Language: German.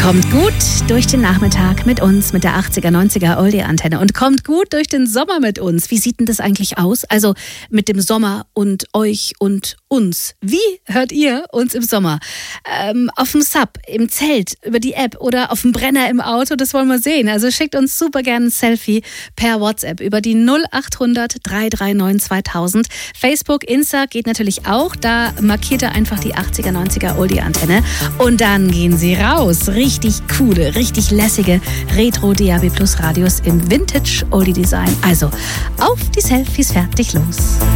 Kommt gut durch den Nachmittag mit uns, mit der 80er, 90er Oldie-Antenne und kommt gut durch den Sommer mit uns. Wie sieht denn das eigentlich aus? Also mit dem Sommer und euch und uns. Wie hört ihr uns im Sommer? Auf dem Sub, im Zelt, über die App oder auf dem Brenner im Auto? Das wollen wir sehen. Also schickt uns super gerne ein Selfie per WhatsApp über die 0800 339 2000. Facebook, Insta geht natürlich auch. Da markiert ihr einfach die 80er, 90er Oldie-Antenne und dann gehen sie raus. Richtig coole, richtig lässige Retro DAB Plus Radios im Vintage Oldie Design. Also auf die Selfies, fertig, los.